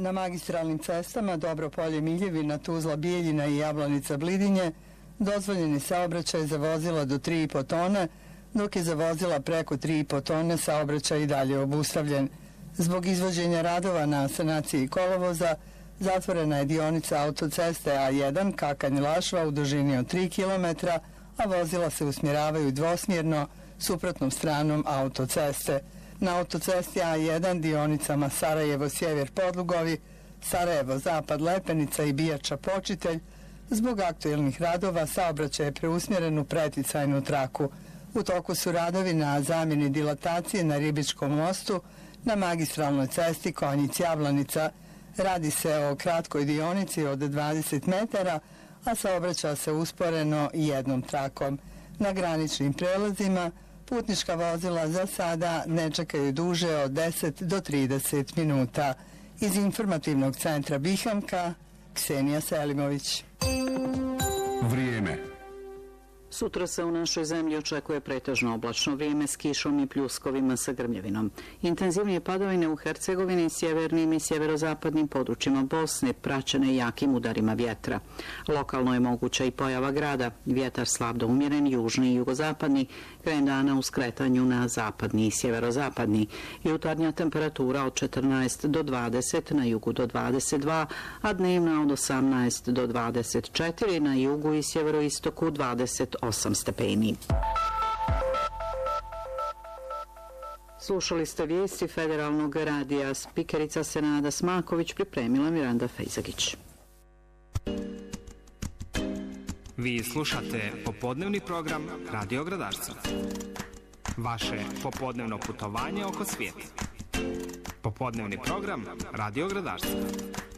Na magistralnim cestama Dobropolje Miljevina, Tuzla Bijeljina i Jablanica Blidinje dozvoljeni saobraćaj za vozila do 3,5 tone, dok je za vozila preko 3,5 tone saobraćaj i dalje obustavljen. Zbog izvođenja radova na sanaciji kolovoza zatvorena je dionica autoceste A1 Kakanj-Lašva u dužini od 3 km, a vozila se usmjeravaju dvosmjerno suprotnom stranom autoceste. Na autocesti A1 dionicama Sarajevo-Sjever Podlugovi, Sarajevo-Zapad Lepenica i Bijača-Počitelj zbog aktuelnih radova saobraćaj je preusmjeren u preticajnu traku. U toku su radovi na zamjeni dilatacije na Ribičkom mostu na magistralnoj cesti Konjic-Jablanica. Radi se o kratkoj dionici od 20 metara, a saobraća se usporeno jednom trakom. Na graničnim prelazima putnička vozila za sada ne čekaju duže od 10 do 30 minuta. Iz informativnog centra Bihamka, Ksenija Selimović. Vrijeme. Sutra se u našoj zemlji očekuje pretežno oblačno vrijeme s kišom i pljuskovima sa grmljavinom. Intenzivnije padavine u Hercegovini, sjevernim i sjeverozapadnim područjima Bosne praćene jakim udarima vjetra. Lokalno je moguća i pojava grada, vjetar slab do umjeren, južni i jugozapadni, krajem dana u skretanju na zapadni i sjeverozapadni. Jutarnja temperatura od 14 do 20, na jugu do 22, a dnevna od 18 do 24, na jugu i sjeveroistoku 28 stepeni. Slušali ste vijesti Federalnog radija. Spikerica Senada Smaković, pripremila Miranda Fejzagić. Vi slušate popodnevni program Radio Gradarca. Vaše popodnevno putovanje oko svijeta. Popodnevni program Radio Gradarca.